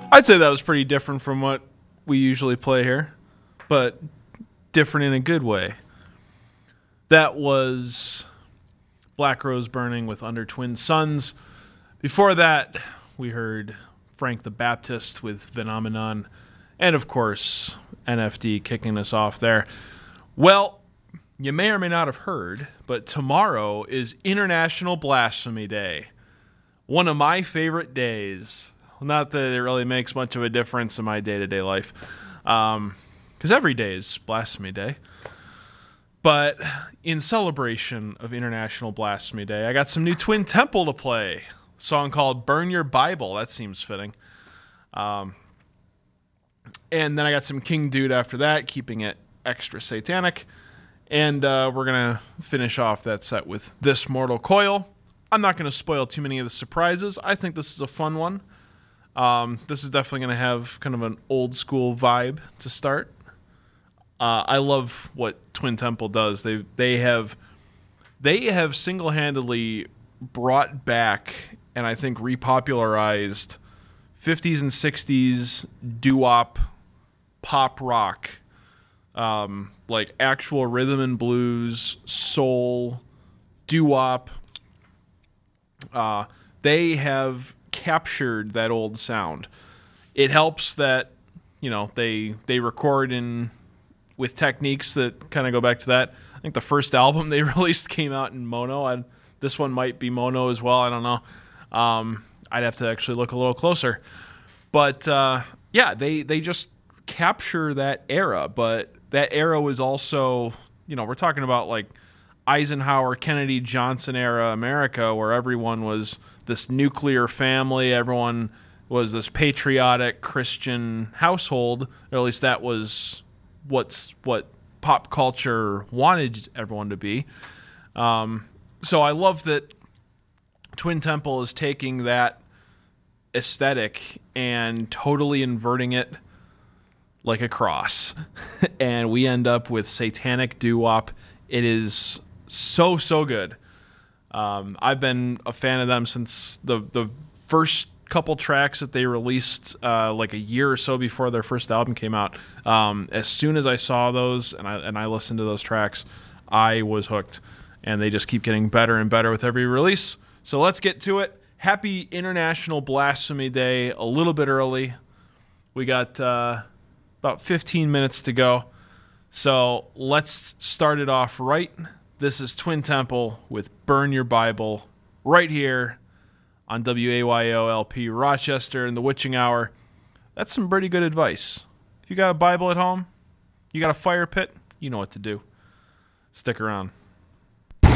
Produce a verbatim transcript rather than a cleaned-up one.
I'd say that was pretty different from what we usually play here, but different in a good way. That was Black Rose Burning with Under Twin Suns. Before that, we heard Frank the Baptist with Phenomenon, and of course, N F D kicking us off there. Well, you may or may not have heard, but tomorrow is International Blasphemy Day. One of my favorite days. Not that it really makes much of a difference in my day-to-day life, because um, every day is Blasphemy Day. But in celebration of International Blasphemy Day, I got some new Twin Temple to play. A song called Burn Your Bible. That seems fitting. Um, and then I got some King Dude after that, keeping it extra satanic. And uh, we're going to finish off that set with This Mortal Coil. I'm not going to spoil too many of the surprises. I think this is a fun one. Um, this is definitely going to have kind of an old school vibe to start. Uh, I love what Twin Temple does. They they have they have single-handedly brought back and I think repopularized fifties and sixties doo-wop pop rock, um, like actual rhythm and blues, soul, doo-wop. Uh, they have captured that old sound. It helps that, you know, they they record in with techniques that kind of go back to that. I think the first album they released came out in mono, and this one might be mono as well. I don't know. Um, I'd have to actually look a little closer. But uh, yeah, they they just capture that era. But that era was also, you know, we're talking about like Eisenhower, Kennedy, Johnson era America, where everyone was this nuclear family, everyone was this patriotic Christian household, or at least that was what's what pop culture wanted everyone to be. Um, so I love that Twin Temple is taking that aesthetic and totally inverting it like a cross. And we end up with satanic doo-wop. It is so, so good. Um, I've been a fan of them since the the first couple tracks that they released uh, like a year or so before their first album came out. Um, as soon as I saw those and I and I listened to those tracks, I was hooked. And they just keep getting better and better with every release. So let's get to it. Happy International Blasphemy Day. A little bit early. We got uh, about fifteen minutes to go. So let's start it off right. This is Twin Temple with Burn Your Bible right here on W A Y O L P Rochester in the Witching Hour. That's some pretty good advice. If you got a Bible at home, you got a fire pit, you know what to do. Stick around.